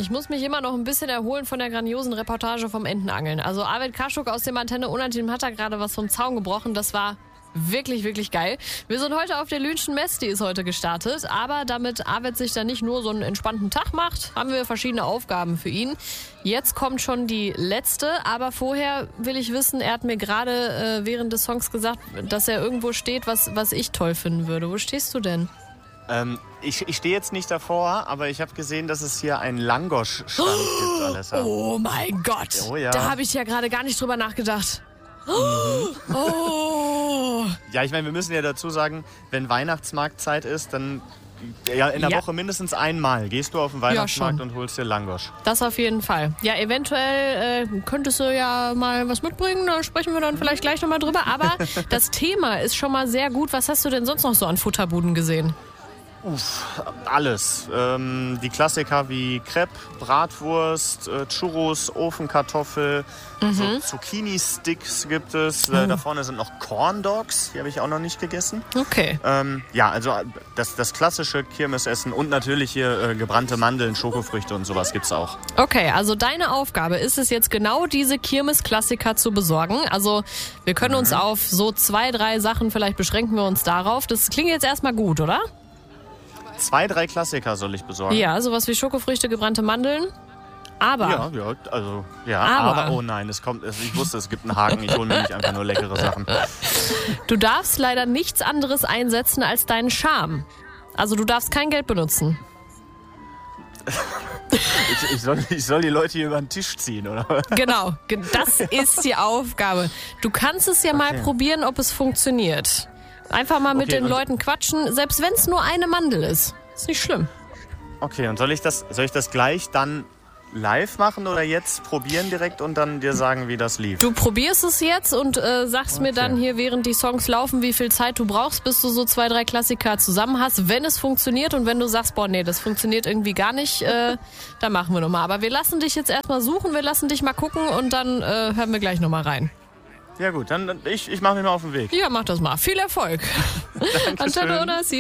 Ich muss mich immer noch ein bisschen erholen von der grandiosen Reportage vom Entenangeln. Also Arvid Kaschuk aus dem Antenne Unanteam hat da gerade was vom Zaun gebrochen. Das war wirklich, wirklich geil. Wir sind heute auf der Lünschen Mess, die ist heute gestartet. Aber damit Arvid sich dann nicht nur so einen entspannten Tag macht, haben wir verschiedene Aufgaben für ihn. Jetzt kommt schon die letzte, aber vorher will ich wissen, er hat mir gerade während des Songs gesagt, dass er irgendwo steht, was ich toll finden würde. Wo stehst du denn? Ich stehe jetzt nicht davor, aber ich habe gesehen, dass es hier einen Langosch-Stand gibt, Alessa. Oh mein Gott, Oh ja. Da habe ich ja gerade gar nicht drüber nachgedacht. Oh. Ja, ich meine, wir müssen ja dazu sagen, wenn Weihnachtsmarktzeit ist, dann in der Woche mindestens einmal gehst du auf den Weihnachtsmarkt und holst dir Langosch. Das auf jeden Fall. Ja, eventuell könntest du ja mal was mitbringen, da sprechen wir dann vielleicht gleich nochmal drüber. Aber das Thema ist schon mal sehr gut. Was hast du denn sonst noch so an Futterbuden gesehen? Alles. Die Klassiker wie Crepe, Bratwurst, Churros, Ofenkartoffel, so Zucchini-Sticks gibt es. Da vorne sind noch Corn Dogs, die habe ich auch noch nicht gegessen. Okay. Also das klassische Kirmesessen und natürlich hier gebrannte Mandeln, Schokofrüchte und sowas gibt's auch. Okay, also deine Aufgabe ist es jetzt genau diese Kirmes-Klassiker zu besorgen. Also wir können uns auf so 2, 3 Sachen, vielleicht beschränken wir uns darauf. Das klingt jetzt erstmal gut, oder? 2, 3 Klassiker soll ich besorgen. Ja, sowas wie Schokofrüchte, gebrannte Mandeln. Aber. Aber oh nein, ich wusste, es gibt einen Haken. Ich hole mir nicht einfach nur leckere Sachen. Du darfst leider nichts anderes einsetzen als deinen Charme. Also du darfst kein Geld benutzen. Ich soll die Leute hier über den Tisch ziehen, oder? Genau, das ist die Aufgabe. Du kannst es ja mal probieren, ob es funktioniert. Einfach mal mit den Leuten quatschen, selbst wenn es nur eine Mandel ist. Ist nicht schlimm. Okay, und soll ich das gleich dann live machen oder jetzt probieren direkt und dann dir sagen, wie das lief? Du probierst es jetzt und sagst mir dann hier, während die Songs laufen, wie viel Zeit du brauchst, bis du so 2, 3 Klassiker zusammen hast, wenn es funktioniert. Und wenn du sagst, boah, nee, das funktioniert irgendwie gar nicht, dann machen wir nochmal. Aber wir lassen dich jetzt erstmal suchen, wir lassen dich mal gucken und dann hören wir gleich nochmal rein. Ja gut, dann ich mache mich mal auf den Weg. Ja, mach das mal. Viel Erfolg. Antenne Unanteam.